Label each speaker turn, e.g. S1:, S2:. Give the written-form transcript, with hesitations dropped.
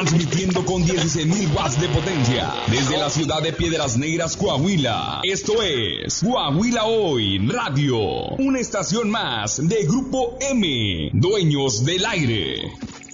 S1: transmitiendo con 16.000 watts de potencia desde la ciudad de Piedras Negras, Coahuila. Esto es Coahuila Hoy Radio, una estación más de Grupo M, dueños del aire.